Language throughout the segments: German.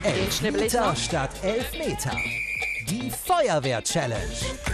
Elfmeter statt Elfmeter. Die Feuerwehr-Challenge.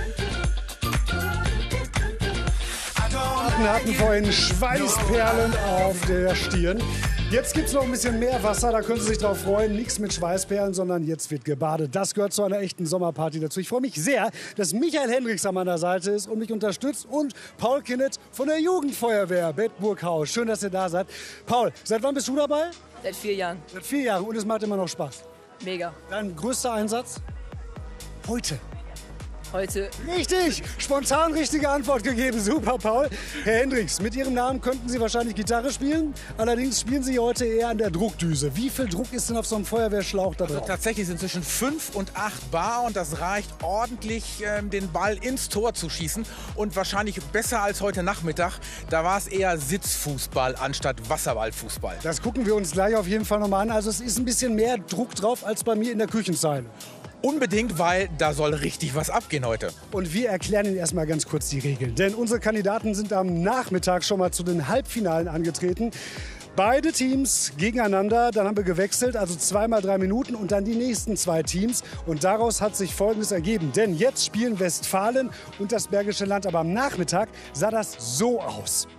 Wir hatten vorhin Schweißperlen auf der Stirn. Jetzt gibt es noch ein bisschen mehr Wasser, da können Sie sich drauf freuen. Nichts mit Schweißperlen, sondern jetzt wird gebadet. Das gehört zu einer echten Sommerparty dazu. Ich freue mich sehr, dass Michael Hendricks an meiner Seite ist und mich unterstützt. Und Paul Kinnett von der Jugendfeuerwehr Bedburghaus. Schön, dass ihr da seid. Paul, seit wann bist du dabei? Seit 4 Jahren. Seit 4 Jahren und es macht immer noch Spaß. Mega. Dein größter Einsatz? Heute. Heute. Richtig! Spontan richtige Antwort gegeben. Super, Paul. Herr Hendricks, mit Ihrem Namen könnten Sie wahrscheinlich Gitarre spielen. Allerdings spielen Sie heute eher an der Druckdüse. Wie viel Druck ist denn auf so einem Feuerwehrschlauch da drauf? Also tatsächlich sind zwischen 5 und 8 Bar und das reicht ordentlich, den Ball ins Tor zu schießen. Und wahrscheinlich besser als heute Nachmittag. Da war es eher Sitzfußball anstatt Wasserballfußball. Das gucken wir uns gleich auf jeden Fall nochmal an. Also es ist ein bisschen mehr Druck drauf als bei mir in der Küchenzeile. Unbedingt, weil da soll richtig was abgehen heute. Und wir erklären Ihnen erstmal ganz kurz die Regeln. Denn unsere Kandidaten sind am Nachmittag schon mal zu den Halbfinalen angetreten. Beide Teams gegeneinander, dann haben wir gewechselt, also 2 mal 3 Minuten und dann die nächsten 2 Teams. Und daraus hat sich Folgendes ergeben. Denn jetzt spielen Westfalen und das Bergische Land. Aber am Nachmittag sah das so aus.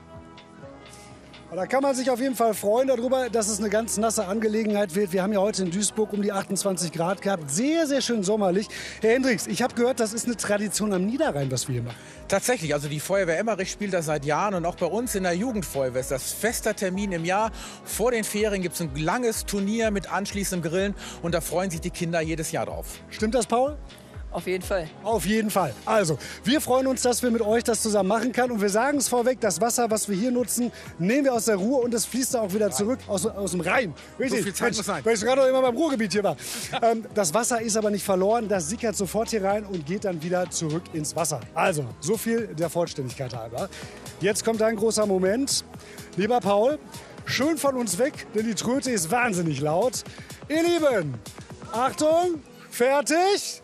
Da kann man sich auf jeden Fall freuen darüber, dass es eine ganz nasse Angelegenheit wird. Wir haben ja heute in Duisburg um die 28 Grad gehabt. Sehr, sehr schön sommerlich. Herr Hendricks, ich habe gehört, das ist eine Tradition am Niederrhein, was wir hier machen. Tatsächlich, also die Feuerwehr Emmerich spielt das seit Jahren und auch bei uns in der Jugendfeuerwehr ist das fester Termin im Jahr. Vor den Ferien gibt es ein langes Turnier mit anschließendem Grillen und da freuen sich die Kinder jedes Jahr drauf. Stimmt das, Paul? Auf jeden Fall. Auf jeden Fall. Also, wir freuen uns, dass wir mit euch das zusammen machen können. Und wir sagen es vorweg, das Wasser, was wir hier nutzen, nehmen wir aus der Ruhr und es fließt da auch wieder zurück aus dem Rhein. Richtig. So viel Zeit muss sein. Weil ich gerade noch immer beim Ruhrgebiet hier war. Das Wasser ist aber nicht verloren, das sickert sofort hier rein und geht dann wieder zurück ins Wasser. Also, so viel der Vollständigkeit halber. Jetzt kommt ein großer Moment. Lieber Paul, schön von uns weg, denn die Tröte ist wahnsinnig laut. Ihr Lieben, Achtung, fertig.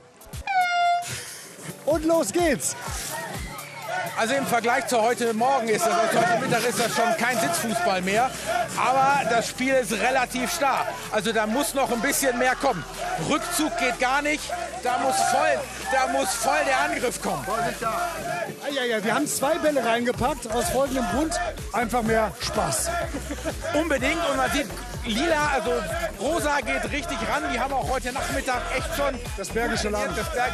Und los geht's! Also im Vergleich zu heute Morgen ist das, also heute Mittag ist das schon kein Sitzfußball mehr. Aber das Spiel ist relativ starr. Also da muss noch ein bisschen mehr kommen. Rückzug geht gar nicht. Da muss voll der Angriff kommen. Ja, wir haben 2 Bälle reingepackt, aus folgendem Grund. Einfach mehr Spaß. Unbedingt. Und man sieht, lila, also rosa geht richtig ran. Die haben auch heute Nachmittag echt schon das Bergische Land.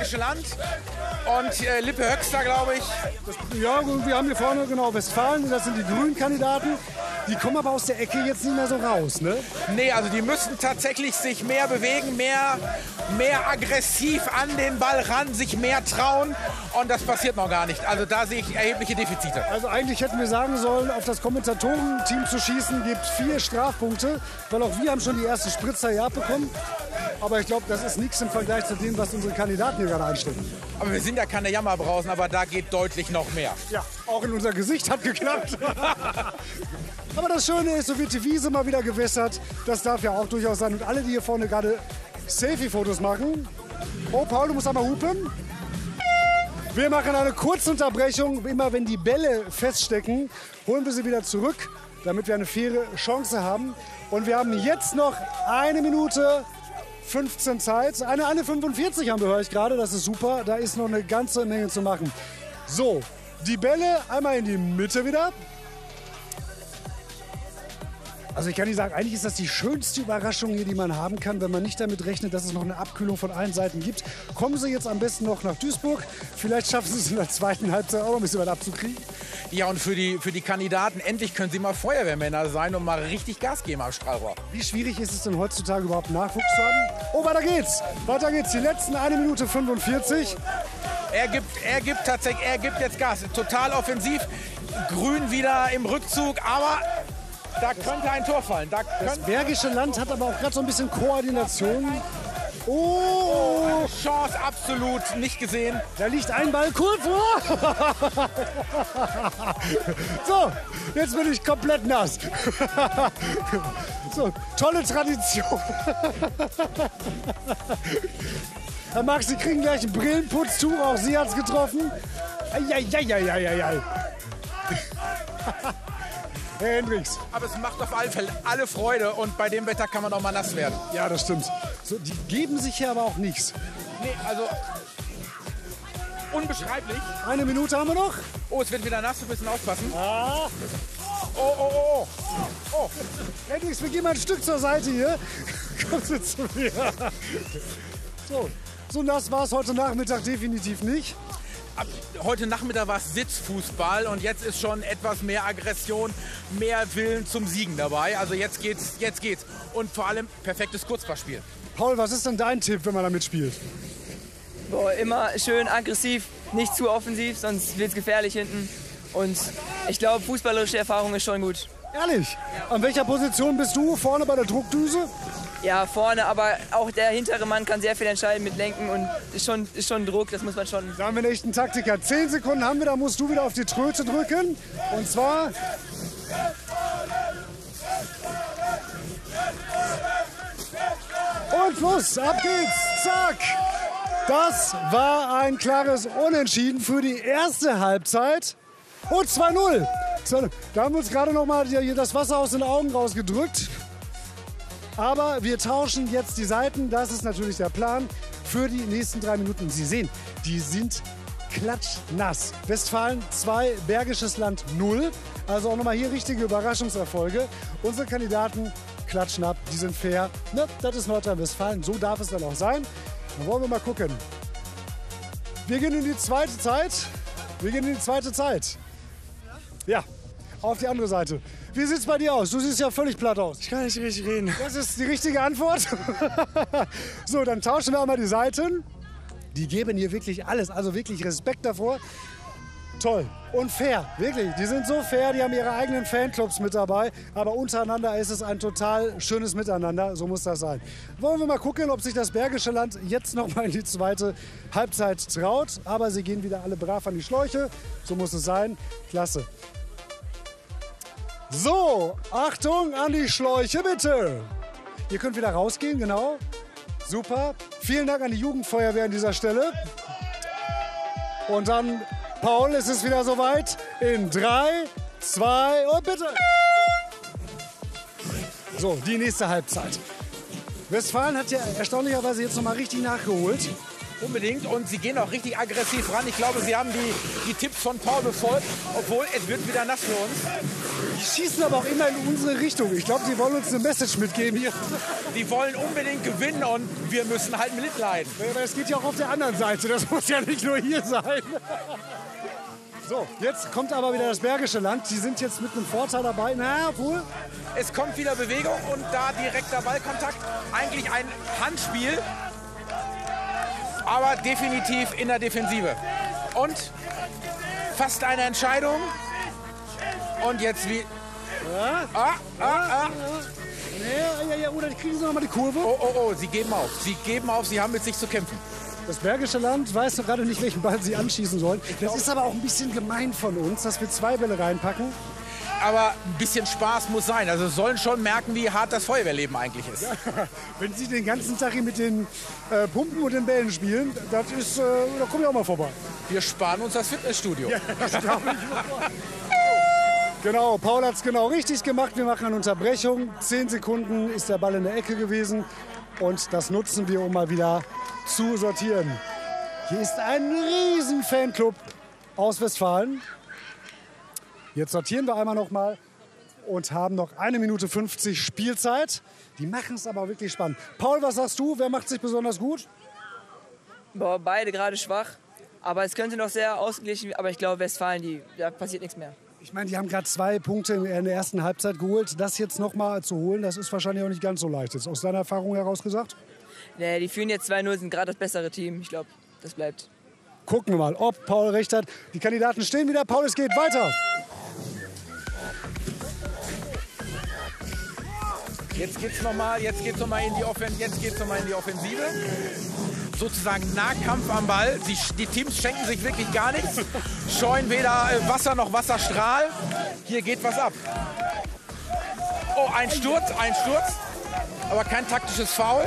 Und Lippe Höxter, glaube ich. Ja, wir haben hier vorne genau Westfalen. Das sind die grünen Kandidaten. Die kommen aber aus der Ecke jetzt nicht mehr so raus, ne? Nee, also die müssen tatsächlich sich mehr bewegen, mehr aggressiv an den Ball ran, sich mehr trauen. Und das passiert noch gar nicht. Also da sehe ich erhebliche Defizite. Also eigentlich hätten wir sagen sollen, auf das Kommentatorenteam zu schießen, gibt 4 Strafpunkte. Weil auch wir haben schon die erste Spritzer ja abbekommen. Aber ich glaube, das ist nichts im Vergleich zu dem, was unsere Kandidaten hier gerade einstellen. Aber wir sind ja keine Jammerbrausen, aber da geht deutlich noch mehr. Ja, auch in unser Gesicht hat geklappt. Aber das Schöne ist, so wird die Wiese mal wieder gewässert. Das darf ja auch durchaus sein. Und alle, die hier vorne gerade Selfie-Fotos machen. Oh, Paul, du musst einmal hupen. Wir machen eine kurze Unterbrechung. Immer wenn die Bälle feststecken, holen wir sie wieder zurück, damit wir eine faire Chance haben. Und wir haben jetzt noch 1 Minute 15 Zeit. Eine 45 haben wir, höre ich gerade. Das ist super. Da ist noch eine ganze Menge zu machen. So, die Bälle einmal in die Mitte wieder. Also ich kann nicht sagen, eigentlich ist das die schönste Überraschung hier, die man haben kann, wenn man nicht damit rechnet, dass es noch eine Abkühlung von allen Seiten gibt. Kommen Sie jetzt am besten noch nach Duisburg. Vielleicht schaffen Sie es in der zweiten Halbzeit auch ein bisschen was abzukriegen. Ja, und für die Kandidaten, endlich können sie mal Feuerwehrmänner sein und mal richtig Gas geben am Strahlrohr. Wie schwierig ist es denn heutzutage überhaupt Nachwuchs zu haben? Oh, weiter geht's. Weiter geht's. Die letzten 1 Minute 45. Er gibt jetzt Gas. Total offensiv. Grün wieder im Rückzug, aber da könnte ein Tor fallen. Das Bergische Land hat aber auch gerade so ein bisschen Koordination. Oh! Chance absolut nicht gesehen. Da liegt ein Ball kurz vor. So, jetzt bin ich komplett nass. So, tolle Tradition. Herr Max, Sie kriegen gleich ein Brillenputztuch. Auch Sie hat's getroffen. Eieieiei. Herr Hendricks. Aber es macht auf alle Fälle alle Freude und bei dem Wetter kann man auch mal nass werden. Ja, das stimmt. So, die geben sich hier aber auch nichts. Nee, also unbeschreiblich. 1 Minute haben wir noch. Oh, es wird wieder nass, wir müssen aufpassen. Ah. Oh. Hendricks, wir gehen mal ein Stück zur Seite hier. Komm zu mir. So nass war es heute Nachmittag definitiv nicht. Heute Nachmittag war es Sitzfußball und jetzt ist schon etwas mehr Aggression, mehr Willen zum Siegen dabei. Also jetzt geht's. Und vor allem perfektes Kurzpassspiel. Paul, was ist denn dein Tipp, wenn man damit spielt? Boah, immer schön aggressiv, nicht zu offensiv, sonst wird es gefährlich hinten. Und ich glaube, fußballerische Erfahrung ist schon gut. Ehrlich? An welcher Position bist du? Vorne bei der Druckdüse? Ja, vorne, aber auch der hintere Mann kann sehr viel entscheiden mit Lenken und ist schon Druck, das muss man schon. Da haben wir einen echten Taktiker. 10 Sekunden haben wir, da musst du wieder auf die Tröte drücken. Und zwar... Und Schluss, ab geht's, zack. Das war ein klares Unentschieden für die erste Halbzeit. Und 2-0. Da haben wir uns gerade noch mal das Wasser aus den Augen rausgedrückt. Aber wir tauschen jetzt die Seiten. Das ist natürlich der Plan für die nächsten 3 Minuten. Sie sehen, die sind klatschnass. Westfalen 2, Bergisches Land 0. Also auch nochmal hier richtige Überraschungserfolge. Unsere Kandidaten klatschnapp, die sind fair. Ne, das ist Nordrhein-Westfalen, so darf es dann auch sein. Dann wollen wir mal gucken. Wir gehen in die zweite Zeit. Ja, auf die andere Seite. Wie sieht's bei dir aus? Du siehst ja völlig platt aus. Ich kann nicht richtig reden. Das ist die richtige Antwort. So, dann tauschen wir einmal die Seiten. Die geben hier wirklich alles, also wirklich Respekt davor. Toll und fair, wirklich. Die sind so fair, die haben ihre eigenen Fanclubs mit dabei. Aber untereinander ist es ein total schönes Miteinander, so muss das sein. Wollen wir mal gucken, ob sich das Bergische Land jetzt noch mal in die zweite Halbzeit traut. Aber sie gehen wieder alle brav an die Schläuche, so muss es sein. Klasse. So, Achtung an die Schläuche, bitte. Ihr könnt wieder rausgehen, genau. Super. Vielen Dank an die Jugendfeuerwehr an dieser Stelle. Und dann, Paul, ist es wieder soweit. In 3, 2 und bitte. So, die nächste Halbzeit. Westfalen hat ja erstaunlicherweise jetzt noch mal richtig nachgeholt. Unbedingt und sie gehen auch richtig aggressiv ran. Ich glaube, sie haben die Tipps von Paul befolgt, obwohl es wird wieder nass für uns. Die schießen aber auch immer in unsere Richtung. Ich glaube, sie wollen uns eine Message mitgeben hier. Die wollen unbedingt gewinnen und wir müssen halt mitleiden. Aber es geht ja auch auf der anderen Seite. Das muss ja nicht nur hier sein. So, jetzt kommt aber wieder das Bergische Land. Die sind jetzt mit einem Vorteil dabei. Na, wohl. Es kommt wieder Bewegung und da direkter Ballkontakt. Eigentlich ein Handspiel, aber definitiv in der Defensive. Und fast eine Entscheidung. Und jetzt wie... Ja. Ja, oder kriegen sie noch mal die Kurve? Oh, sie geben auf. Sie haben mit sich zu kämpfen. Das Bergische Land weiß noch gerade nicht, welchen Ball sie anschießen sollen. Das ist aber auch ein bisschen gemein von uns, dass wir 2 Bälle reinpacken. Aber ein bisschen Spaß muss sein. Also sie sollen schon merken, wie hart das Feuerwehrleben eigentlich ist. Ja, wenn sie den ganzen Tag hier mit den Pumpen und den Bällen spielen, da komme ich auch mal vorbei. Wir sparen uns das Fitnessstudio. Ja, das glaube ich. Genau, Paul hat es genau richtig gemacht. Wir machen eine Unterbrechung. 10 Sekunden ist der Ball in der Ecke gewesen. Und das nutzen wir, um mal wieder zu sortieren. Hier ist ein riesen Fanclub aus Westfalen. Jetzt sortieren wir einmal noch mal und haben noch 1 Minute 50 Spielzeit. Die machen es aber wirklich spannend. Paul, was sagst du? Wer macht sich besonders gut? Boah, beide gerade schwach. Aber es könnte noch sehr ausgeglichen, aber ich glaube, Westfalen, da passiert nichts mehr. Ich meine, die haben gerade 2 Punkte in der ersten Halbzeit geholt. Das jetzt noch mal zu holen, das ist wahrscheinlich auch nicht ganz so leicht. Ist aus deiner Erfahrung heraus gesagt? Nee, die führen jetzt 2-0, sind gerade das bessere Team. Ich glaube, das bleibt. Gucken wir mal, ob Paul recht hat. Die Kandidaten stehen wieder. Paul, es geht weiter. Jetzt geht's noch mal in die Offensive. Sozusagen Nahkampf am Ball. Die Teams schenken sich wirklich gar nichts. Scheuen weder Wasser noch Wasserstrahl. Hier geht was ab. Oh, ein Sturz. Aber kein taktisches Foul.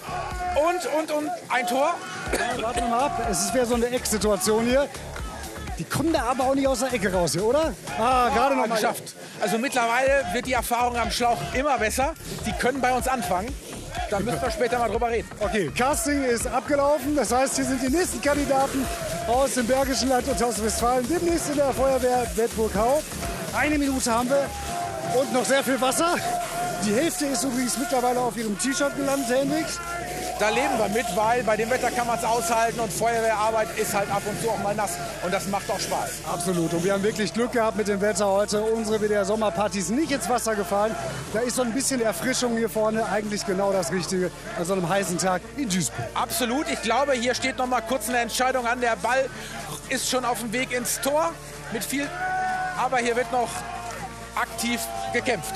Und ein Tor. Ja, warten wir mal ab. Es ist wieder so eine Ecksituation hier. Die kommen da aber auch nicht aus der Ecke raus hier, oder? Gerade noch mal geschafft. Also mittlerweile wird die Erfahrung am Schlauch immer besser. Die können bei uns anfangen. Da müssen wir später mal drüber reden. Okay, Casting ist abgelaufen. Das heißt, hier sind die nächsten Kandidaten aus dem Bergischen Land und aus Westfalen. Demnächst in der Feuerwehr Bedburg-Hau. 1 Minute haben wir und noch sehr viel Wasser. Die Hälfte ist übrigens mittlerweile auf ihrem T-Shirt gelandet, Herr Hendricks. Da leben wir mit, weil bei dem Wetter kann man es aushalten und Feuerwehrarbeit ist halt ab und zu auch mal nass. Und das macht auch Spaß. Absolut. Und wir haben wirklich Glück gehabt mit dem Wetter heute. Unsere WDR-Sommerparty ist nicht ins Wasser gefallen. Da ist so ein bisschen Erfrischung hier vorne eigentlich genau das Richtige an so einem heißen Tag in Duisburg. Absolut. Ich glaube, hier steht noch mal kurz eine Entscheidung an. Der Ball ist schon auf dem Weg ins Tor mit viel. Aber hier wird noch aktiv gekämpft.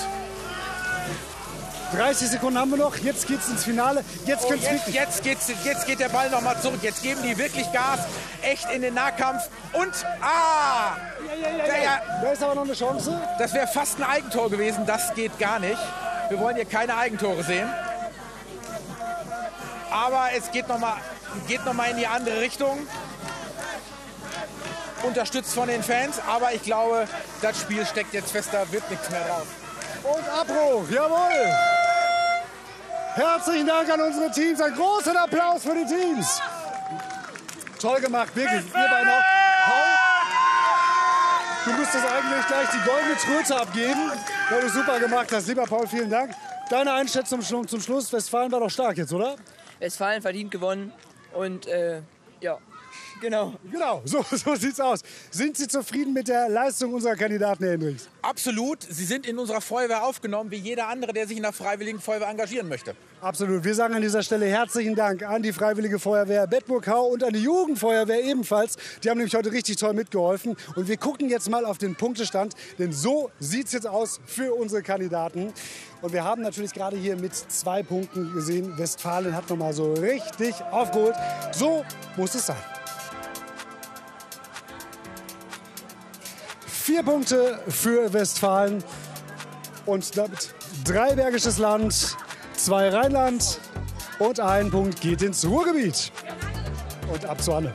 30 Sekunden haben wir noch. Jetzt geht's ins Finale. Jetzt geht der Ball noch mal zurück. Jetzt geben die wirklich Gas. Echt in den Nahkampf. Und Da ist aber noch eine Chance. Das wäre fast ein Eigentor gewesen. Das geht gar nicht. Wir wollen hier keine Eigentore sehen. Aber es geht noch mal in die andere Richtung. Unterstützt von den Fans. Aber ich glaube, das Spiel steckt jetzt fest. Da wird nichts mehr drauf. Und Abbruch. Jawohl. Herzlichen Dank an unsere Teams. Einen großen Applaus für die Teams. Toll gemacht, wirklich. Ihr beiden auch. Paul, du müsstest eigentlich gleich die goldene Tröte abgeben, weil du super gemacht hast. Lieber Paul, vielen Dank. Deine Einschätzung zum Schluss. Westfalen war doch stark jetzt, oder? Westfalen verdient gewonnen und ja, genau. Genau, so sieht's aus. Sind Sie zufrieden mit der Leistung unserer Kandidaten, Herr Hendricks? Absolut. Sie sind in unserer Feuerwehr aufgenommen, wie jeder andere, der sich in der Freiwilligen Feuerwehr engagieren möchte. Absolut. Wir sagen an dieser Stelle herzlichen Dank an die Freiwillige Feuerwehr Bedburg-Hau und an die Jugendfeuerwehr ebenfalls. Die haben nämlich heute richtig toll mitgeholfen. Und wir gucken jetzt mal auf den Punktestand, denn so sieht's jetzt aus für unsere Kandidaten. Und wir haben natürlich gerade hier mit 2 Punkten gesehen, Westfalen hat noch mal so richtig aufgeholt. So muss es sein. 4 Punkte für Westfalen und damit 3 Bergisches Land, 2 Rheinland und 1 Punkt geht ins Ruhrgebiet. Und ab zu Anne.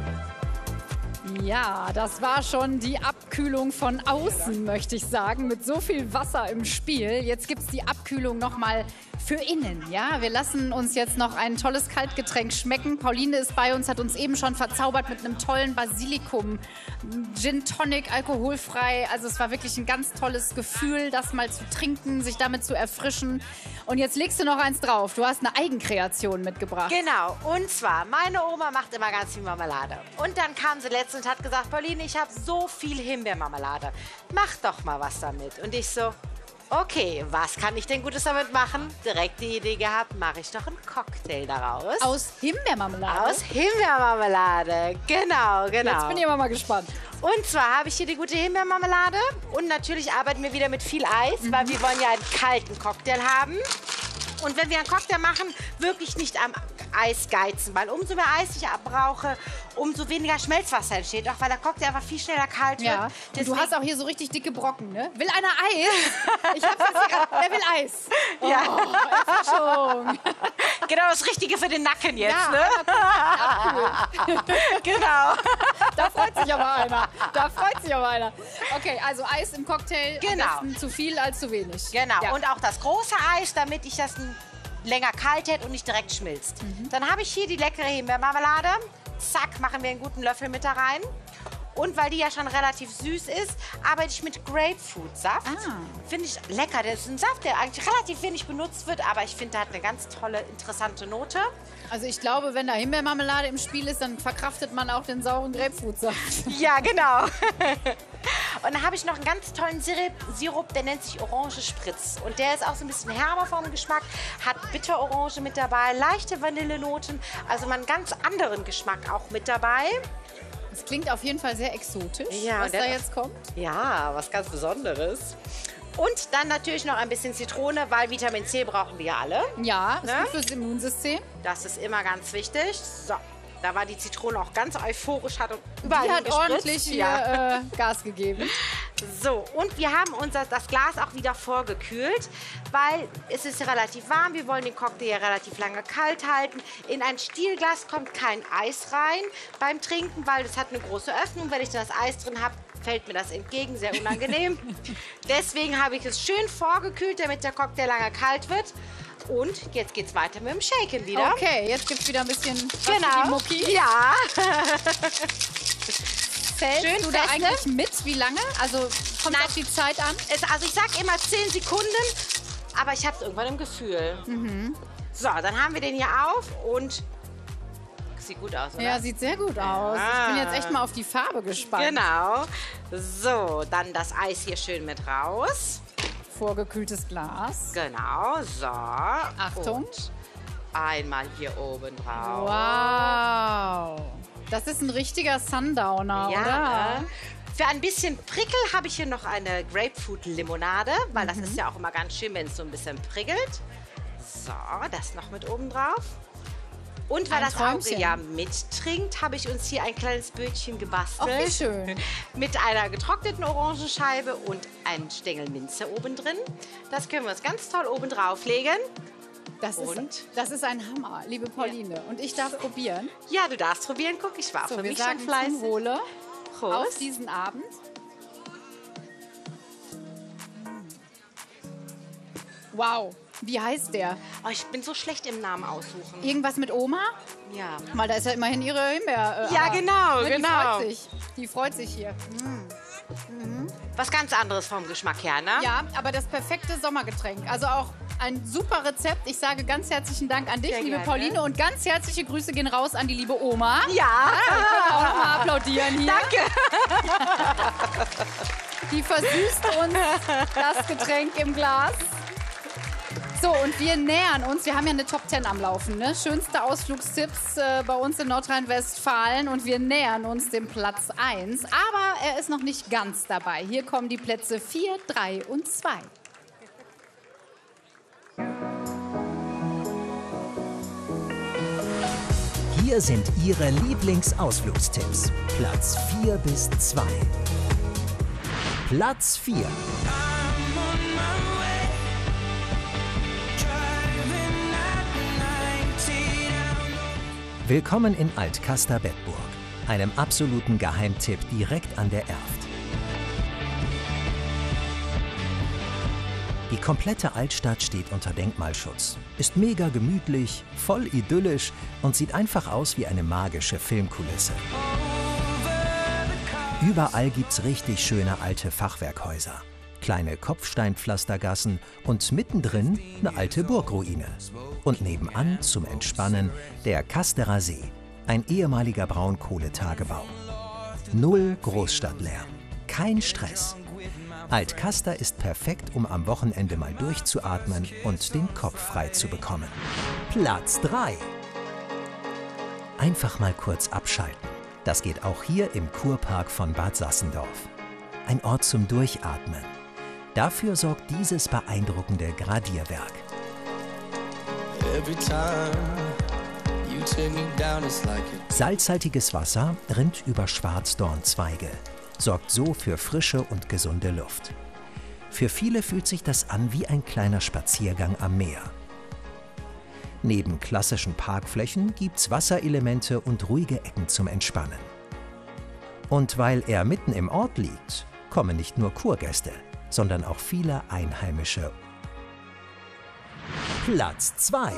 Ja, das war schon die Abkühlung von außen, möchte ich sagen, mit so viel Wasser im Spiel. Jetzt gibt es die Abkühlung noch mal für innen. Ja, wir lassen uns jetzt noch ein tolles Kaltgetränk schmecken. Pauline ist bei uns, hat uns eben schon verzaubert mit einem tollen Basilikum. Gin Tonic, alkoholfrei. Also es war wirklich ein ganz tolles Gefühl, das mal zu trinken, sich damit zu erfrischen. Und jetzt legst du noch eins drauf. Du hast eine Eigenkreation mitgebracht. Genau, und zwar, meine Oma macht immer ganz viel Marmelade. Und dann kam sie letztens und hat gesagt, Pauline, ich habe so viel Himbeermarmelade. Mach doch mal was damit. Und ich so, okay, was kann ich denn Gutes damit machen? Direkt die Idee gehabt, mache ich doch einen Cocktail daraus. Aus Himbeermarmelade? Aus Himbeermarmelade, genau. Jetzt bin ich aber mal gespannt. Und zwar habe ich hier die gute Himbeermarmelade und natürlich arbeiten wir wieder mit viel Eis, weil wir wollen ja einen kalten Cocktail haben. Und wenn wir einen Cocktail machen, wirklich nicht am Eis geizen, weil umso mehr Eis ich abbrauche, umso weniger Schmelzwasser entsteht, auch weil der Cocktail einfach viel schneller kalt wird. Ja, und du hast auch hier so richtig dicke Brocken, ne? Will einer Eis? Ich hab's jetzt hier grad, wer will Eis? Oh, ja. Erfrischung. Genau das Richtige für den Nacken jetzt, ja, ne? Genau. Da freut sich aber einer. Okay, also Eis im Cocktail, genau. Am besten zu viel als zu wenig. Genau, ja. Und auch das große Eis, damit ich das länger kalt hält und nicht direkt schmilzt. Dann habe ich hier die leckere Himbeermarmelade. Zack, machen wir einen guten Löffel mit da rein. Und weil die ja schon relativ süß ist, arbeite ich mit Grapefruitsaft. Finde ich lecker. Das ist ein Saft, der eigentlich relativ wenig benutzt wird, aber ich finde, der hat eine ganz tolle, interessante Note. Also ich glaube, wenn da Himbeermarmelade im Spiel ist, dann verkraftet man auch den sauren Grapefruitsaft. Ja, genau. Und dann habe ich noch einen ganz tollen Sirup, der nennt sich Orange Spritz. Und der ist auch so ein bisschen herber vom Geschmack, hat Bitterorange mit dabei, leichte Vanillenoten, also mal einen ganz anderen Geschmack auch mit dabei. Das klingt auf jeden Fall sehr exotisch, ja, was da jetzt kommt. Ja, was ganz Besonderes. Und dann natürlich noch ein bisschen Zitrone, weil Vitamin C brauchen wir ja alle. Ja, ist ne? gut fürs Immunsystem. Das ist immer ganz wichtig. So, da war die Zitrone auch ganz euphorisch, hat überall die hat ordentlich hier Gas gegeben. So, und wir haben das Glas auch wieder vorgekühlt, weil es ist relativ warm. Wir wollen den Cocktail ja relativ lange kalt halten. In ein Stielglas kommt kein Eis rein beim Trinken, weil es hat eine große Öffnung. Wenn ich da das Eis drin habe, fällt mir das entgegen, sehr unangenehm. Deswegen habe ich es schön vorgekühlt, damit der Cocktail lange kalt wird. Und jetzt geht's weiter mit dem Shaken wieder. Okay, jetzt gibt's wieder ein bisschen was für Genau. die Mucki. Ja. Zählst Schön du da fest, eigentlich mit? Wie lange? Also kommt Nein. auf die Zeit an? Also ich sag immer 10 Sekunden, aber ich habe es irgendwann im Gefühl. So, dann haben wir den hier auf und sieht gut aus, oder? Ja, sieht sehr gut aus. Ich bin jetzt echt mal auf die Farbe gespannt. Genau. So, dann das Eis hier schön mit raus. Vorgekühltes Glas. Genau, so. Achtung. Und einmal hier oben drauf. Wow. Das ist ein richtiger Sundowner, Ja, oder? ne? Für ein bisschen Prickel habe ich hier noch eine Grapefruit-Limonade, weil das ist ja auch immer ganz schön, wenn es so ein bisschen prickelt. So, das noch mit oben drauf. Und weil Ein das Auge Träumchen. ja mittrinkt, habe ich uns hier ein kleines Bötchen gebastelt. Ach, wie schön. Mit einer getrockneten Orangenscheibe und einem Stängel Minze oben drin. Das können wir uns ganz toll oben drauflegen. Das ist ein Hammer, liebe Pauline. Und ich darf probieren. Ja, du darfst probieren. Guck, ich war So, für wir mich sagen schon zum fleißig. Wohle auf Prost. diesen Abend. Wow, wie heißt der? Oh, ich bin so schlecht im Namen aussuchen. Irgendwas mit Oma? Ja. Mal, da ist ja immerhin ihre Himbeer. Ja, genau, Die genau. freut sich. Die freut sich hier. Was ganz anderes vom Geschmack her, ne? Ja, aber das perfekte Sommergetränk. Also auch ein super Rezept. Ich sage ganz herzlichen Dank an dich, Sehr liebe gerne. Pauline. Und ganz herzliche Grüße gehen raus an die liebe Oma. Ja. Wir können auch noch mal applaudieren hier. Danke. Die versüßt uns das Getränk im Glas. So, und wir nähern uns. Wir haben ja eine Top 10 am Laufen. Ne? Schönste Ausflugstipps bei uns in Nordrhein-Westfalen. Und wir nähern uns dem Platz 1. Aber er ist noch nicht ganz dabei. Hier kommen die Plätze 4, 3 und 2. Hier sind Ihre Lieblingsausflugstipps. Platz 4 bis 2. Platz 4. Willkommen in Alt-Kaster-Bedburg, einem absoluten Geheimtipp direkt an der Erft. Die komplette Altstadt steht unter Denkmalschutz, ist mega gemütlich, voll idyllisch und sieht einfach aus wie eine magische Filmkulisse. Überall gibt's richtig schöne alte Fachwerkhäuser, kleine Kopfsteinpflastergassen und mittendrin eine alte Burgruine. Und nebenan zum Entspannen der Kasterer See, ein ehemaliger Braunkohletagebau. Null Großstadtlärm, kein Stress. Alt-Kaster ist perfekt, um am Wochenende mal durchzuatmen und den Kopf frei zu bekommen. Platz 3. Einfach mal kurz abschalten. Das geht auch hier im Kurpark von Bad Sassendorf. Ein Ort zum Durchatmen. Dafür sorgt dieses beeindruckende Gradierwerk. Salzhaltiges Wasser rinnt über Schwarzdornzweige, sorgt so für frische und gesunde Luft. Für viele fühlt sich das an wie ein kleiner Spaziergang am Meer. Neben klassischen Parkflächen gibt's Wasserelemente und ruhige Ecken zum Entspannen. Und weil er mitten im Ort liegt, kommen nicht nur Kurgäste, sondern auch viele Einheimische. Platz 2.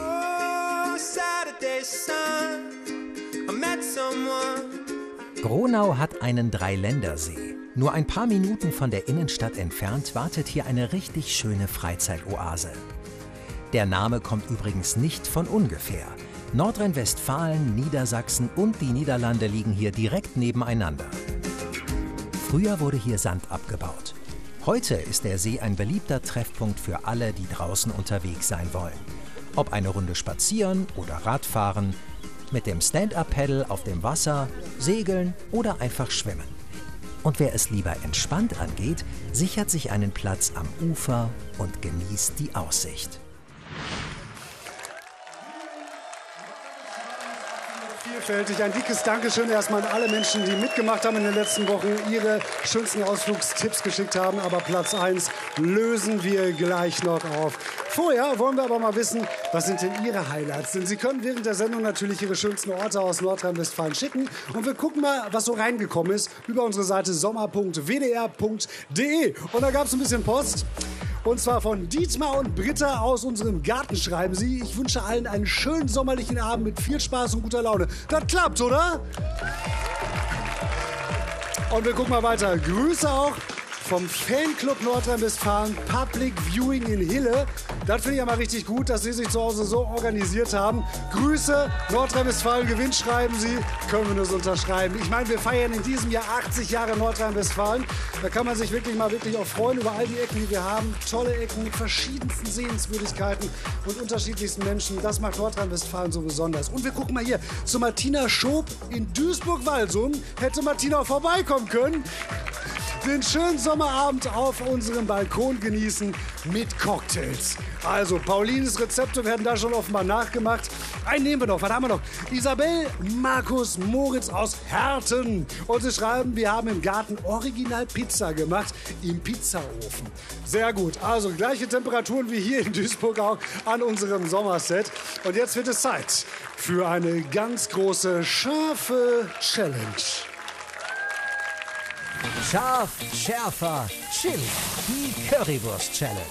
Gronau hat einen Dreiländersee. Nur ein paar Minuten von der Innenstadt entfernt wartet hier eine richtig schöne Freizeitoase. Der Name kommt übrigens nicht von ungefähr. Nordrhein-Westfalen, Niedersachsen und die Niederlande liegen hier direkt nebeneinander. Früher wurde hier Sand abgebaut. Heute ist der See ein beliebter Treffpunkt für alle, die draußen unterwegs sein wollen. Ob eine Runde spazieren oder Radfahren, mit dem Stand-Up-Paddle auf dem Wasser, segeln oder einfach schwimmen. Und wer es lieber entspannt angeht, sichert sich einen Platz am Ufer und genießt die Aussicht. Vielfältig. Ein dickes Dankeschön erstmal an alle Menschen, die mitgemacht haben in den letzten Wochen, ihre schönsten Ausflugstipps geschickt haben. Aber Platz 1 lösen wir gleich noch auf. Vorher wollen wir aber mal wissen, was sind denn Ihre Highlights? Denn Sie können während der Sendung natürlich Ihre schönsten Orte aus Nordrhein-Westfalen schicken. Und wir gucken mal, was so reingekommen ist über unsere Seite sommer.wdr.de. Und da gab es ein bisschen Post. Und zwar von Dietmar und Britta aus unserem Garten schreiben sie: Ich wünsche allen einen schönen sommerlichen Abend mit viel Spaß und guter Laune. Das klappt, oder? Und wir gucken mal weiter. Grüße auch vom Fanclub Nordrhein-Westfalen Public Viewing in Hille. Das finde ich ja mal richtig gut, dass Sie sich zu Hause so organisiert haben. Grüße, Nordrhein-Westfalen gewinnt, schreiben Sie. Können wir nur so unterschreiben. Ich meine, wir feiern in diesem Jahr 80 Jahre Nordrhein-Westfalen. Da kann man sich wirklich auch freuen über all die Ecken, die wir haben. Tolle Ecken mit verschiedensten Sehenswürdigkeiten und unterschiedlichsten Menschen. Das macht Nordrhein-Westfalen so besonders. Und wir gucken mal hier zu Martina Schob in Duisburg-Walsum. Hätte Martina auch vorbeikommen können. Den schönen Sommerabend auf unserem Balkon genießen mit Cocktails. Also, Paulines Rezepte werden da schon offenbar nachgemacht. Einen nehmen wir noch. Was haben wir noch? Isabel, Markus, Moritz aus Herten. Und sie schreiben, wir haben im Garten Original Pizza gemacht im Pizzaofen. Sehr gut. Also, gleiche Temperaturen wie hier in Duisburg auch an unserem Sommerset. Und jetzt wird es Zeit für eine ganz große, scharfe Challenge. Scharf, schärfer, Chili. Die Currywurst-Challenge.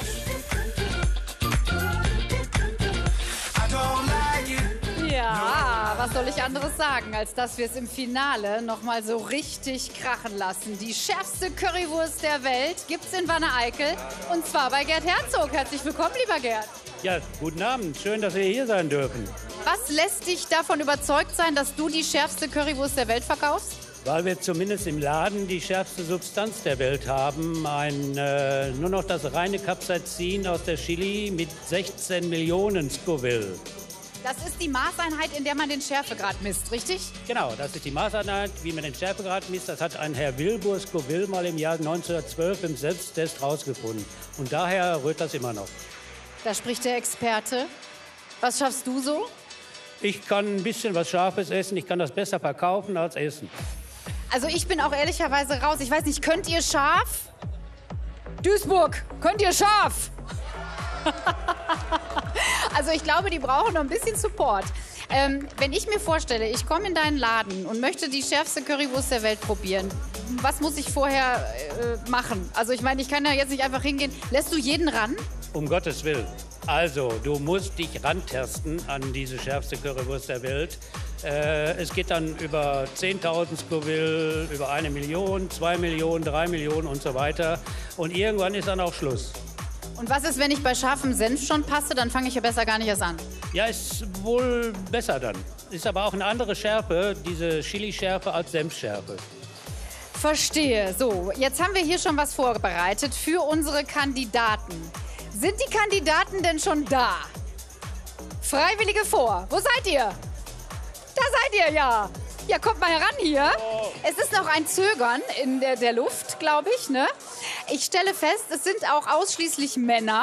Ja, was soll ich anderes sagen, als dass wir es im Finale noch mal so richtig krachen lassen. Die schärfste Currywurst der Welt gibt's in Wanne-Eickel und zwar bei Gerd Herzog. Herzlich willkommen, lieber Gerd. Ja, guten Abend. Schön, dass wir hier sein dürfen. Was lässt dich davon überzeugt sein, dass du die schärfste Currywurst der Welt verkaufst? Weil wir zumindest im Laden die schärfste Substanz der Welt haben. Nur noch das reine Capsaicin aus der Chili mit 16 Millionen Scoville. Das ist die Maßeinheit, in der man den Schärfegrad misst, richtig? Genau, das ist die Maßeinheit, wie man den Schärfegrad misst. Das hat ein Herr Wilbur Scoville mal im Jahr 1912 im Selbsttest rausgefunden. Und daher rührt das immer noch. Da spricht der Experte. Was schaffst du so? Ich kann ein bisschen was Scharfes essen. Ich kann das besser verkaufen als essen. Also ich bin auch ehrlicherweise raus. Ich weiß nicht, könnt ihr scharf? Duisburg, könnt ihr scharf? Also ich glaube, die brauchen noch ein bisschen Support. Wenn ich mir vorstelle, ich komme in deinen Laden und möchte die schärfste Currywurst der Welt probieren, was muss ich vorher machen? Also ich meine, ich kann ja jetzt nicht einfach hingehen. Lässt du jeden ran? Um Gottes Willen. Also, du musst dich rantesten an diese schärfste Currywurst der Welt. Es geht dann über 10.000 Scoville, über 1 Million, 2 Millionen, 3 Millionen und so weiter. Und irgendwann ist dann auch Schluss. Und was ist, wenn ich bei scharfem Senf schon passe? Dann fange ich ja besser gar nicht erst an. Ja, ist wohl besser dann. Ist aber auch eine andere Schärfe, diese Chili-Schärfe als Senfschärfe. Verstehe. So, jetzt haben wir hier schon was vorbereitet für unsere Kandidaten. Sind die Kandidaten denn schon da? Freiwillige vor. Wo seid ihr? Da seid ihr ja. Ja, kommt mal heran hier. Oh. Es ist noch ein Zögern in der Luft, glaube ich. Ne? Ich stelle fest, es sind auch ausschließlich Männer.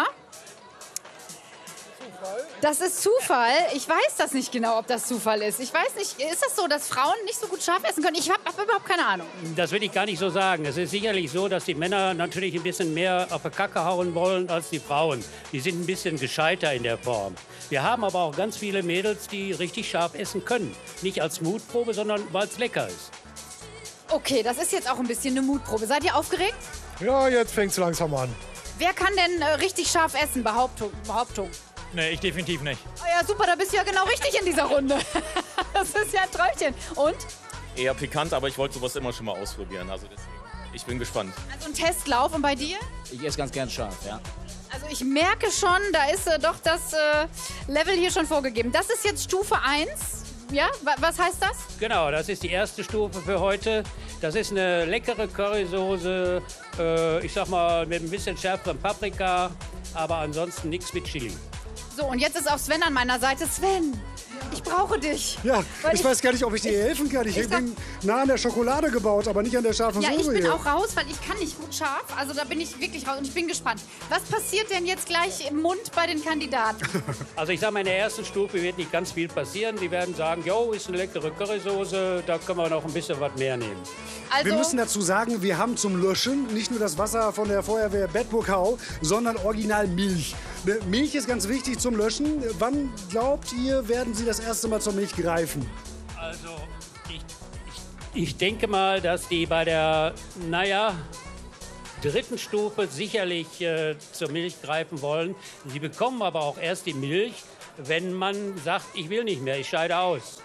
Das ist Zufall. Ich weiß das nicht genau, ob das Zufall ist. Ich weiß nicht, ist das so, dass Frauen nicht so gut scharf essen können? Ich habe überhaupt keine Ahnung. Das will ich gar nicht so sagen. Es ist sicherlich so, dass die Männer natürlich ein bisschen mehr auf die Kacke hauen wollen als die Frauen. Die sind ein bisschen gescheiter in der Form. Wir haben aber auch ganz viele Mädels, die richtig scharf essen können. Nicht als Mutprobe, sondern weil es lecker ist. Okay, das ist jetzt auch ein bisschen eine Mutprobe. Seid ihr aufgeregt? Ja, jetzt fängt es langsam an. Wer kann denn richtig scharf essen? Behauptung. Nee, ich definitiv nicht. Oh ja, super, da bist du ja genau richtig in dieser Runde. Das ist ja ein Träumchen. Und? Eher pikant, aber ich wollte sowas immer schon mal ausprobieren. Also deswegen, ich bin gespannt. Also ein Testlauf. Und bei dir? Ich esse ganz gern scharf, ja. Also ich merke schon, da ist doch das Level hier schon vorgegeben. Das ist jetzt Stufe 1. Ja, was heißt das? Genau, das ist die erste Stufe für heute. Das ist eine leckere Currysoße, ich sag mal mit ein bisschen schärferem Paprika, aber ansonsten nichts mit Chili. So, und jetzt ist auch Sven an meiner Seite. Sven, ich brauche brauche dich. Ja, Weil ich weiß gar nicht, ob ich dir helfen kann. Ich bin nah an der Schokolade gebaut, aber nicht an der scharfen Ja, Soße ich bin hier. auch raus, weil ich kann nicht gut scharf. Also da bin ich wirklich raus und ich bin gespannt. Was passiert denn jetzt gleich im Mund bei den Kandidaten? Also ich sage mal, in der ersten Stufe wird nicht ganz viel passieren. Die werden sagen, jo, ist eine leckere Currysoße, da können wir noch ein bisschen was mehr nehmen. Also, Wir müssen dazu sagen, wir haben zum Löschen nicht nur das Wasser von der Feuerwehr Bedburg-Hau, sondern original Milch. Milch ist ganz wichtig zum Löschen. Wann glaubt ihr, werden Sie das erste Mal zur Milch greifen? Also ich denke mal, dass die bei der, dritten Stufe sicherlich zur Milch greifen wollen. Sie bekommen aber auch erst die Milch, wenn man sagt, ich will nicht mehr, ich scheide aus.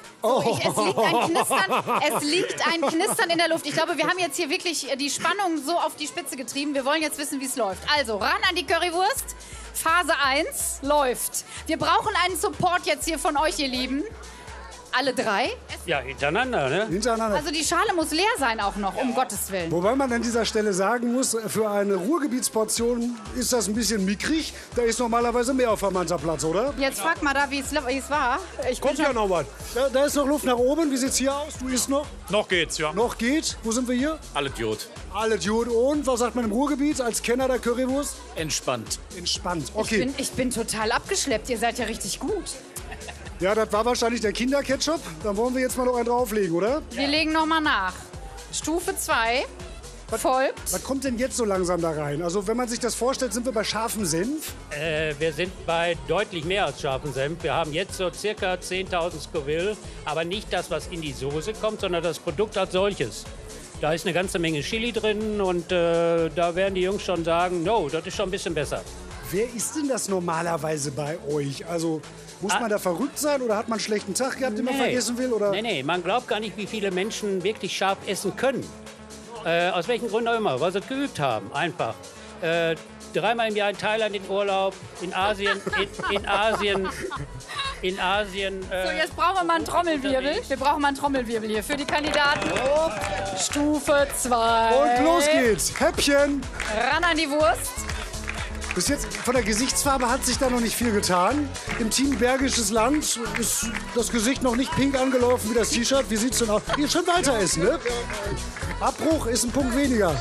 Es liegt ein Knistern in der Luft. Ich glaube, wir haben jetzt hier wirklich die Spannung so auf die Spitze getrieben. Wir wollen jetzt wissen, wie es läuft. Also, ran an die Currywurst. Phase 1 läuft. Wir brauchen einen Support jetzt hier von euch, ihr Lieben. Alle drei? Ja, hintereinander, ne? Hintereinander. Also die Schale muss leer sein auch noch, um Gottes Willen. Wobei man an dieser Stelle sagen muss, für eine Ruhrgebietsportion ist das ein bisschen mickrig. Da ist normalerweise mehr auf vermannter Platz, oder? Jetzt frag mal da, wie es war. Kommt ja noch was. Da ist noch Luft nach oben. Wie sieht's hier aus? Du isst noch? Noch geht's, ja. Noch geht. Wo sind wir hier? Alle Idiot. Alle gut. Und was sagt man im Ruhrgebiet als Kenner der Currywurst? Entspannt. Entspannt. Okay. Ich bin total abgeschleppt. Ihr seid ja richtig gut. Ja, das war wahrscheinlich der Kinderketchup. Dann wollen wir jetzt mal noch einen drauflegen, oder? Wir legen noch mal nach. Stufe 2 folgt. Was kommt denn jetzt so langsam da rein? Also wenn man sich das vorstellt, sind wir bei scharfem Senf. Wir sind bei deutlich mehr als scharfen Senf. Wir haben jetzt so circa 10.000 Scoville, aber nicht das, was in die Soße kommt, sondern das Produkt als solches. Da ist eine ganze Menge Chili drin und da werden die Jungs schon sagen, no, das ist schon ein bisschen besser. Wer ist denn das normalerweise bei euch? Also muss man da verrückt sein oder hat man einen schlechten Tag gehabt, den man vergessen will? Oder? Nee, man glaubt gar nicht, wie viele Menschen wirklich scharf essen können. Aus welchen Gründen auch immer, weil sie es geübt haben, einfach. 3-mal im Jahr in Thailand in Urlaub, in Asien, So, jetzt brauchen wir mal einen Trommelwirbel. Wir brauchen mal einen Trommelwirbel hier für die Kandidaten. Stufe 2. Und los geht's. Häppchen. Ran an die Wurst. Bis jetzt von der Gesichtsfarbe hat sich da noch nicht viel getan. Im Team Bergisches Land ist das Gesicht noch nicht pink angelaufen wie das T-Shirt. Wie sieht's denn aus? Ihr schon weiter essen, ne? Abbruch ist ein Punkt weniger.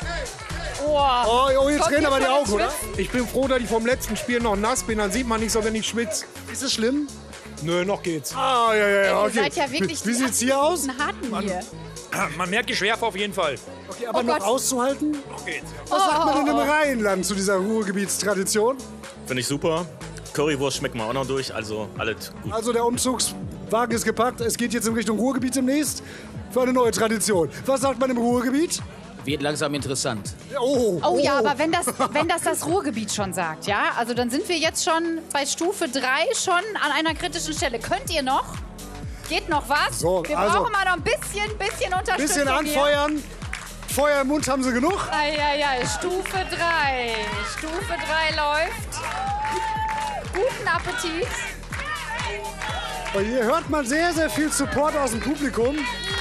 Oh, jetzt rennen aber die Augen, oder? Ich bin froh, dass ich vom letzten Spiel noch nass bin. Dann sieht man nicht so, wenn ich schwitze. Ist es schlimm? Nö, noch geht's. Ah, ja, Ihr okay. seid ja wirklich Wie sieht's hier aus? Harten hier. Man merkt die Schärfe auf jeden Fall. Okay, aber Oh noch Gott. auszuhalten? Noch geht's. Was sagt man denn im Rheinland zu dieser Ruhrgebietstradition? Finde ich super. Currywurst schmeckt man auch noch durch, also alles gut. Also der Umzugswagen ist gepackt. Es geht jetzt in Richtung Ruhrgebiet demnächst für eine neue Tradition. Was sagt man im Ruhrgebiet? Wird langsam interessant. Oh ja, aber wenn das Ruhrgebiet schon sagt, ja, also dann sind wir jetzt schon bei Stufe 3 schon an einer kritischen Stelle. Könnt ihr noch? Geht noch was? So, wir also, brauchen mal noch ein bisschen Unterstützung. Bisschen anfeuern. Feuer im Mund haben sie genug. Ja, Stufe 3. Stufe 3 läuft. Guten Appetit. Und hier hört man sehr, sehr viel Support aus dem Publikum.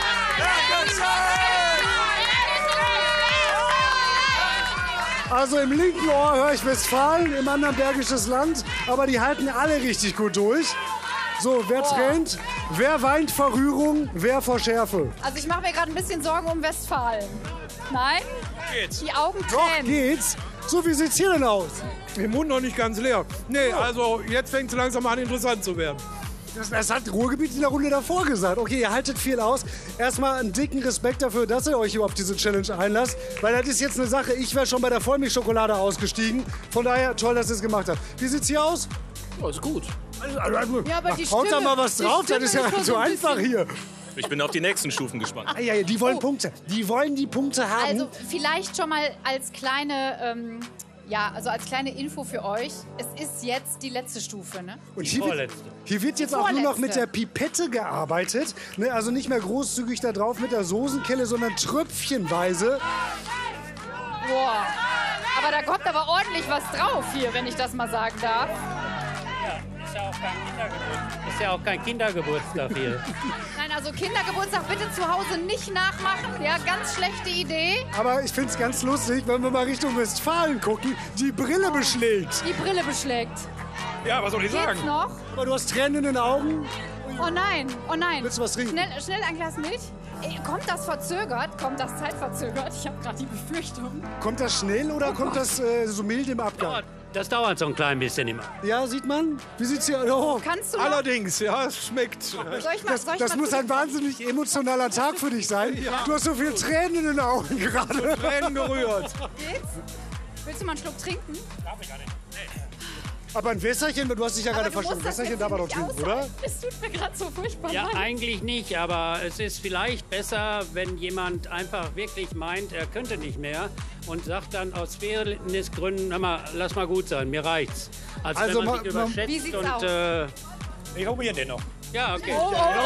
Also im linken Ohr höre ich Westfalen, im anderen Bergisches Land. Aber die halten alle richtig gut durch. So, wer trennt? Wer weint vor Rührung? Wer vor Schärfe? Also ich mache mir gerade ein bisschen Sorgen um Westfalen. Nein? Geht's. Die Augen Doch, tränen. geht's. So, wie sieht's hier denn aus? Der Mund noch nicht ganz leer. Nee, also jetzt fängt es langsam an interessant zu werden. Das hat Ruhrgebiet in der Runde davor gesagt. Okay, ihr haltet viel aus. Erstmal einen dicken Respekt dafür, dass ihr euch auf diese Challenge einlasst. Weil das ist jetzt eine Sache, ich wäre schon bei der Vollmilchschokolade ausgestiegen. Von daher, toll, dass ihr es gemacht habt. Wie sieht's hier aus? Oh, ist gut. Ja, aber die Haut da Stimme- mal was die drauf, das Stimme ist ja ist schon so so ein einfach hier. Ich bin auf die nächsten Stufen gespannt. Ja, die wollen Punkte. Die wollen die Punkte haben. Also vielleicht schon mal als kleine, als kleine Info für euch. Es ist jetzt die letzte Stufe, ne? Und Die vorletzte. hier wird jetzt auch nur noch mit der Pipette gearbeitet. Ne, also nicht mehr großzügig da drauf mit der Soßenkelle, sondern tröpfchenweise. Boah. Aber da kommt aber ordentlich was drauf hier, wenn ich das mal sagen darf. Ist ja auch kein Kindergeburtstag hier. Nein, also Kindergeburtstag bitte zu Hause nicht nachmachen. Ja, ganz schlechte Idee. Aber ich finde es ganz lustig, wenn wir mal Richtung Westfalen gucken, die Brille beschlägt. Die Brille beschlägt. Ja, was soll ich Geht's noch? Aber du hast Tränen in den Augen. Oh nein, oh nein. Willst du was trinken? Schnell ein Glas Milch. Kommt das verzögert? Kommt das zeitverzögert? Ich habe gerade die Befürchtung. Kommt das schnell oder kommt das so mild im Abgang? Das dauert so ein klein bisschen immer. Ja, sieht man? Wie sieht's hier? Oh. Kannst du noch? Allerdings, ja, es schmeckt. Soll ich mal Das muss ein wahnsinnig emotionaler Tag für dich sein. Ja. Du hast so viel Tränen in den Augen gerade. Tränen gerührt. Geht's? Willst du mal einen Schluck trinken? Darf ich gar nicht. Nee. Aber ein Wässerchen, du hast dich ja Aber gerade du musst verstanden. das Wässerchen jetzt darf man doch nicht trinken, aushalten. oder? Es tut mir gerade so furchtbar Ja, leid. eigentlich nicht, aber es ist vielleicht besser, wenn jemand einfach wirklich meint, er könnte nicht mehr und sagt dann aus Fairnessgründen, hör mal, lass mal gut sein, mir reicht's. Also wenn man sich überschätzt Wie sieht's und... aus? Ich probiere den noch. Ja, okay.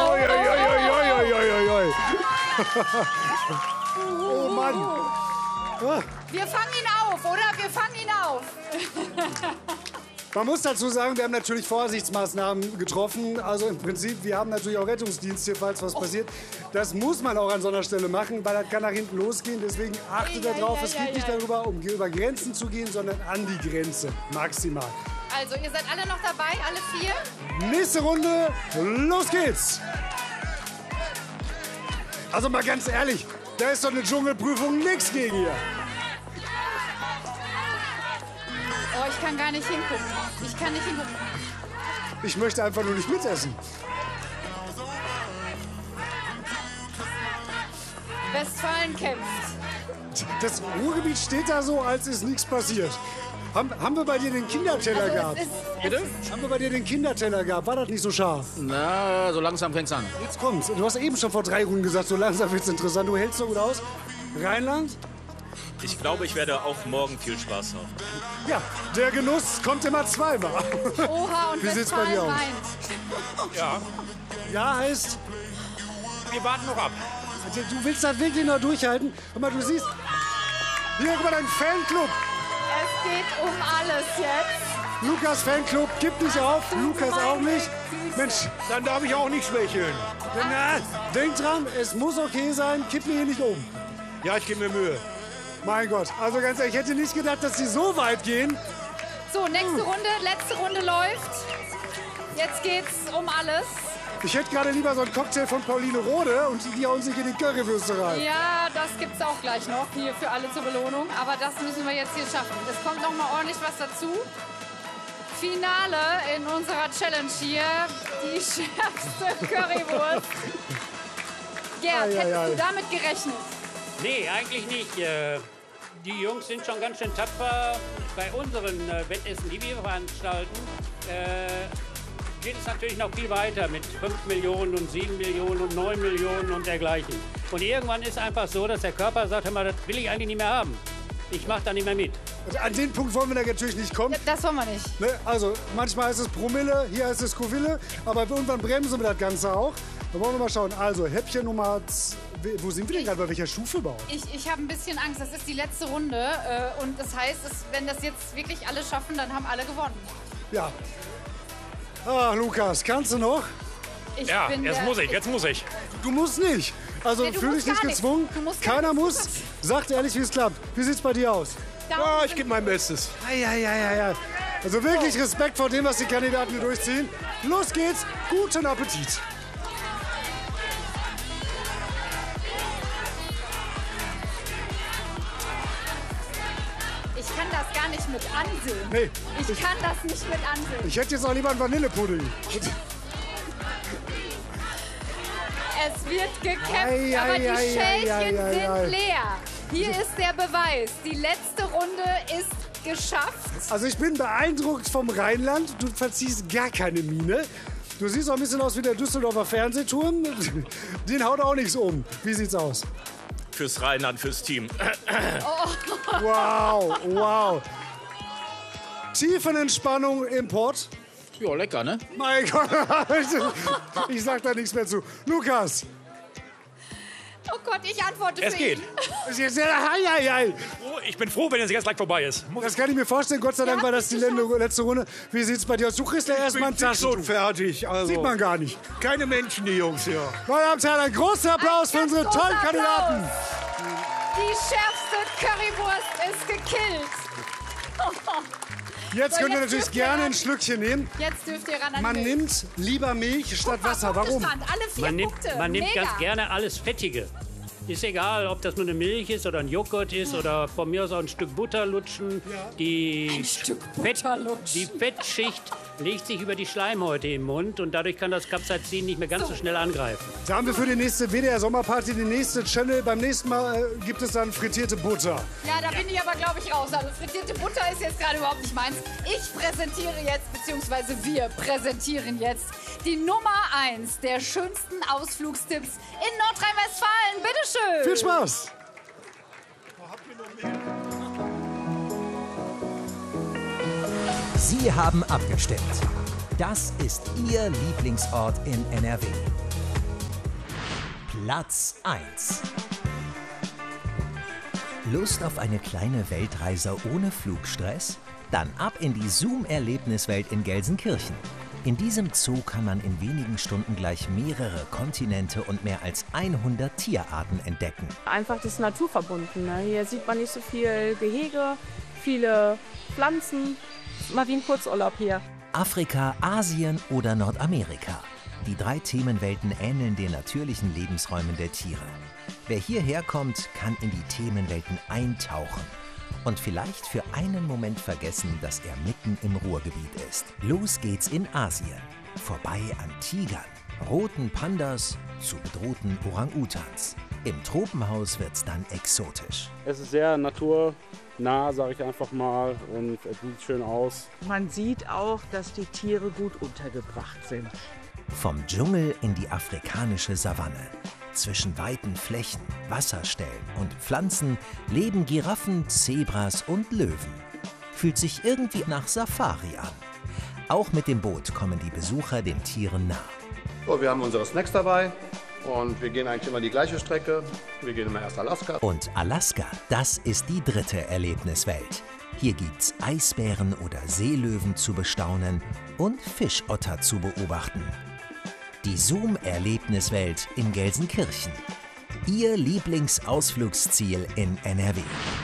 Oh Mann. Wir fangen ihn auf, oder? Wir fangen ihn auf. Man muss dazu sagen, wir haben natürlich Vorsichtsmaßnahmen getroffen. Also im Prinzip, wir haben natürlich auch Rettungsdienst hier, falls was passiert. Das muss man auch an so einer Stelle machen, weil das kann nach hinten losgehen. Deswegen achtet darauf, es geht nicht darüber, um über Grenzen zu gehen, sondern an die Grenze, maximal. Also, ihr seid alle noch dabei, alle 4? Nächste Runde, los geht's! Also mal ganz ehrlich, da ist doch eine Dschungelprüfung nichts gegen hier. Oh, ich kann gar nicht hingucken. Ich kann nicht hingucken. Ich möchte einfach nur nicht mitessen. Westfalen kämpft. Das Ruhrgebiet steht da so, als ist nichts passiert. Haben wir bei dir den Kinderteller Also, gehabt? Bitte? Haben wir bei dir den Kinderteller gehabt? War das nicht so scharf? Na, so langsam fängt's an. Jetzt kommt's. Du hast eben schon vor 3 Runden gesagt, so langsam wird's interessant. Du hältst so gut aus. Rheinland? Ich glaube, ich werde auch morgen viel Spaß haben. Ja, der Genuss kommt immer zweimal. Oha, und Wie sieht's bei dir Westfalen aus? weint. Ja, Ja heißt, wir warten noch ab. du willst das wirklich noch durchhalten. Guck mal, du siehst, hier, guck mal, dein Fanclub. Es geht um alles jetzt. Lukas Fanclub, gib nicht auf. Lukas auch nicht. Mensch, Dann darf ich auch nicht schwächeln. na, denk dran, es muss okay sein. Kipp mir hier nicht um. Ja, ich gebe mir Mühe. Mein Gott, also ganz ehrlich, ich hätte nicht gedacht, dass die so weit gehen. So, nächste Runde, letzte Runde läuft. Jetzt geht's um alles. Ich hätte gerade lieber so einen Cocktail von Pauline Rode und die hauen sich in die Currywürste rein. Ja, das gibt's auch gleich noch hier für alle zur Belohnung. Aber das müssen wir jetzt hier schaffen. Es kommt noch mal ordentlich was dazu. Finale in unserer Challenge hier. Die schärfste Currywurst. Gerd, hättest du damit gerechnet? Nee, eigentlich nicht. Die Jungs sind schon ganz schön tapfer. Bei unseren Wettessen, die wir veranstalten, geht es natürlich noch viel weiter mit 5 Millionen und 7 Millionen und 9 Millionen und dergleichen. Und irgendwann ist einfach so, dass der Körper sagt, hör mal, das will ich eigentlich nicht mehr haben. Ich mache da nicht mehr mit. An den Punkt wollen wir da natürlich nicht kommen. Das wollen wir nicht. Ne? Also manchmal heißt es Promille, hier heißt es Scoville, aber irgendwann bremsen wir das Ganze auch. Da wollen wir mal schauen. Also Häppchen Nummer... Wo sind wir denn gerade? Bei welcher Stufe überhaupt? Ich habe ein bisschen Angst. Das ist die letzte Runde. Und das heißt, wenn das jetzt wirklich alle schaffen, dann haben alle gewonnen. Ja. Ah, Lukas, kannst du noch? Ja, jetzt muss ich. Du musst nicht. Also Nee, du fühl dich musst nicht gar nichts. gezwungen. Du musst gar Keiner nichts. muss. Sagt ehrlich, wie es klappt. Wie sieht's bei dir aus? Ja, ich gebe mein Bestes. Ja. Also wirklich Respekt vor dem, was die Kandidaten hier durchziehen. Los geht's. Guten Appetit. Ich kann das gar nicht mit ansehen. Nee, Ich kann das nicht mit ansehen. ich hätte jetzt auch lieber einen Vanillepudding. Es wird gekämpft, Ei, aber ei, die ei, Schälchen ei, ei, sind ei. leer. Hier ist der Beweis. Die letzte Runde ist geschafft. Also ich bin beeindruckt vom Rheinland. Du verziehst gar keine Miene. Du siehst auch ein bisschen aus wie der Düsseldorfer Fernsehturm. Den haut auch nichts um. Wie sieht's aus? Fürs Rheinland, fürs Team. Wow. Tiefenentspannung im Pott. Ja, lecker, ne? Mein Gott, ich sag da nichts mehr zu. Lukas. Oh Gott, ich antworte Es für geht. ihn. Ich bin froh, wenn es jetzt gleich vorbei ist. Das kann ich mir vorstellen. Gott sei Dank war das die letzte Runde. Wie sieht's bei dir aus? Du kriegst ja erstmal ein Taschentuch. Schon fertig. Also. Sieht man gar nicht. Keine Menschen, die Jungs hier. Meine Damen und Herren, ein großer Applaus für unsere tollen großer Kandidaten. Die schärfste Currywurst ist gekillt. Jetzt könnt ihr natürlich gerne ein Schlückchen nehmen. Jetzt dürft ihr ran an Man die Milch. nimmt lieber Milch statt Wasser. Warum? Alle 4 Punkte. Man nimmt Mega. ganz gerne alles Fettige. Ist egal, ob das nur eine Milch ist oder ein Joghurt ist oder von mir aus auch ein Stück Butter lutschen. Die Fettschicht legt sich über die Schleimhäute im Mund und dadurch kann das Capsaicin nicht mehr ganz so schnell angreifen. Da haben wir für die nächste WDR-Sommerparty die nächste Channel. Beim nächsten Mal gibt es dann frittierte Butter. Ja, da bin ich aber, glaube ich, raus. Also frittierte Butter ist jetzt gerade überhaupt nicht meins. Ich präsentiere jetzt, beziehungsweise wir präsentieren jetzt die Nummer 1 der schönsten Ausflugstipps in Nordrhein-Westfalen. Bitteschön. Viel Spaß! Sie haben abgestimmt. Das ist Ihr Lieblingsort in NRW. Platz 1. Lust auf eine kleine Weltreise ohne Flugstress? Dann ab in die Zoom-Erlebniswelt in Gelsenkirchen. In diesem Zoo kann man in wenigen Stunden gleich mehrere Kontinente und mehr als 100 Tierarten entdecken. Einfach das Naturverbundene. Hier sieht man nicht so viel Gehege, viele Pflanzen. Mal wie ein Kurzurlaub hier. Afrika, Asien oder Nordamerika. Die 3 Themenwelten ähneln den natürlichen Lebensräumen der Tiere. Wer hierher kommt, kann in die Themenwelten eintauchen und vielleicht für einen Moment vergessen, dass er mitten im Ruhrgebiet ist. Los geht's in Asien. Vorbei an Tigern, roten Pandas zu bedrohten Orang-Utans. Im Tropenhaus wird's dann exotisch. Es ist sehr naturnah, sage ich einfach mal, und es sieht schön aus. Man sieht auch, dass die Tiere gut untergebracht sind. Vom Dschungel in die afrikanische Savanne. Zwischen weiten Flächen, Wasserstellen und Pflanzen leben Giraffen, Zebras und Löwen. Fühlt sich irgendwie nach Safari an. Auch mit dem Boot kommen die Besucher den Tieren nah. So, wir haben unsere Snacks dabei und wir gehen eigentlich immer die gleiche Strecke. Wir gehen immer erst Alaska. Und Alaska, das ist die 3. Erlebniswelt. Hier gibt's Eisbären oder Seelöwen zu bestaunen und Fischotter zu beobachten. Die Zoom-Erlebniswelt in Gelsenkirchen. Ihr Lieblingsausflugsziel in NRW.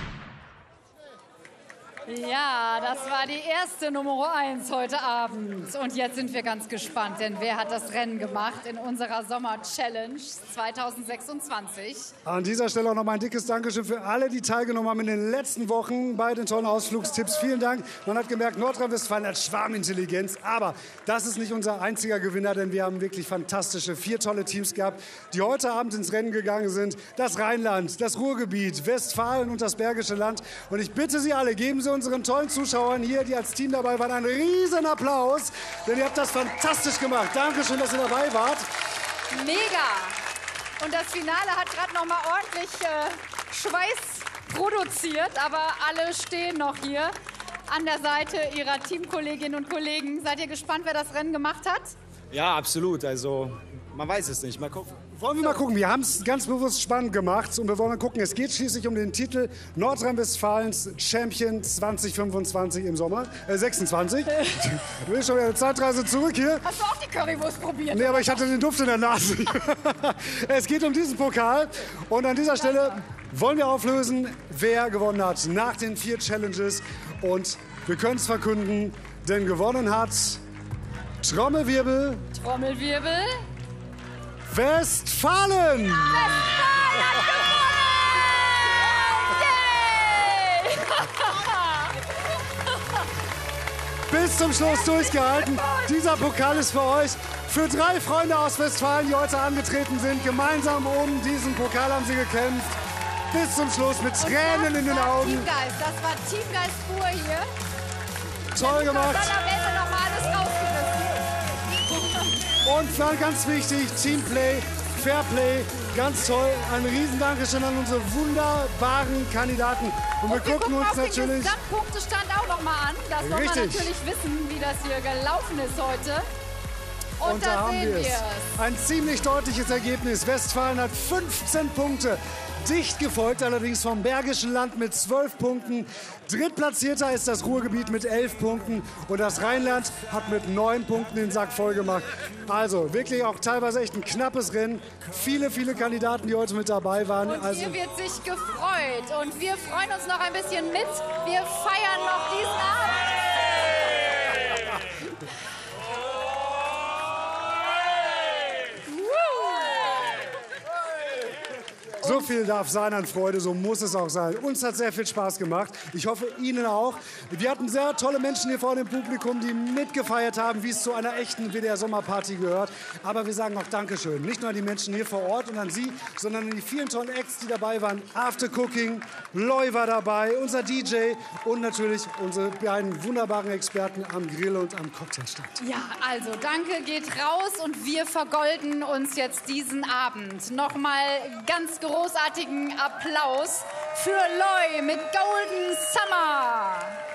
Ja, das war die erste Nummer 1 heute Abend. Und jetzt sind wir ganz gespannt, denn wer hat das Rennen gemacht in unserer Sommer-Challenge 2026? An dieser Stelle auch noch mal ein dickes Dankeschön für alle, die teilgenommen haben in den letzten Wochen bei den tollen Ausflugstipps. Vielen Dank. Man hat gemerkt, Nordrhein-Westfalen hat Schwarmintelligenz. Aber das ist nicht unser einziger Gewinner, denn wir haben wirklich fantastische 4 tolle Teams gehabt, die heute Abend ins Rennen gegangen sind. Das Rheinland, das Ruhrgebiet, Westfalen und das Bergische Land. Und ich bitte Sie alle, geben Sie unseren tollen Zuschauern hier, die als Team dabei waren, einen riesen Applaus, denn ihr habt das fantastisch gemacht. Dankeschön, dass ihr dabei wart. Mega! Und das Finale hat gerade noch mal ordentlich Schweiß produziert, aber alle stehen noch hier an der Seite ihrer Teamkolleginnen und Kollegen. Seid ihr gespannt, wer das Rennen gemacht hat? Ja, absolut. Also, man weiß es nicht. Mal gucken. Wollen wir mal gucken. Wir haben es ganz bewusst spannend gemacht und wir wollen mal gucken. Es geht schließlich um den Titel Nordrhein-Westfalens Champion 2025 im Sommer. 26. Du willst schon wieder eine Zeitreise zurück hier. Hast du auch die Currywurst probiert? Nee, aber ich hatte den Duft in der Nase. Es geht um diesen Pokal. Und an dieser Stelle wollen wir auflösen, wer gewonnen hat nach den 4 Challenges. Und wir können es verkünden, denn gewonnen hat Trommelwirbel. Trommelwirbel. Westfalen! Bis zum Schluss durchgehalten. Dieser Pokal ist für euch. Für 3 Freunde aus Westfalen, die heute angetreten sind. Gemeinsam um diesen Pokal haben sie gekämpft. Bis zum Schluss mit Tränen in den Augen. Teamgeist. Das war Teamgeist pur hier. Toll gemacht. Dann am Ende noch mal alles rausgerissen. Und dann ganz wichtig, Teamplay, Fairplay, ganz toll. Ein Riesendankeschön an unsere wunderbaren Kandidaten. Und wir gucken uns auf natürlich... den Gesamtpunktestand auch noch mal an. Das soll man natürlich wissen, wie das hier gelaufen ist heute. Und da haben sehen wir es. wir's. Ein ziemlich deutliches Ergebnis. Westfalen hat 15 Punkte. Dicht gefolgt allerdings vom Bergischen Land mit 12 Punkten. Drittplatzierter ist das Ruhrgebiet mit 11 Punkten. Und das Rheinland hat mit 9 Punkten den Sack voll gemacht. Also wirklich auch teilweise echt ein knappes Rennen. Viele, viele Kandidaten, die heute mit dabei waren. Und also hier wird sich gefreut. Und wir freuen uns noch ein bisschen mit. Wir feiern noch diesen Abend. So viel darf sein an Freude, so muss es auch sein. Uns hat sehr viel Spaß gemacht. Ich hoffe, Ihnen auch. Wir hatten sehr tolle Menschen hier vorne im Publikum, die mitgefeiert haben, wie es zu einer echten WDR-Sommerparty gehört. Aber wir sagen auch Dankeschön. Nicht nur an die Menschen hier vor Ort und an Sie, sondern an die vielen tollen Acts, die dabei waren. After Cooking, Loy war dabei, unser DJ und natürlich unsere beiden wunderbaren Experten am Grill und am Cocktailstand. Ja, also danke geht raus und wir vergolden uns jetzt diesen Abend. Nochmal ganz großartigen Applaus für Loy mit Golden Summer.